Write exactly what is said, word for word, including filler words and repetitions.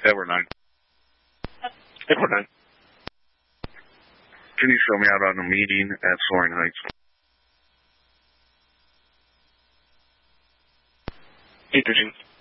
Edward nine. Edward nine. Can you show me out on a meeting at Soaring Heights? eight thirteen.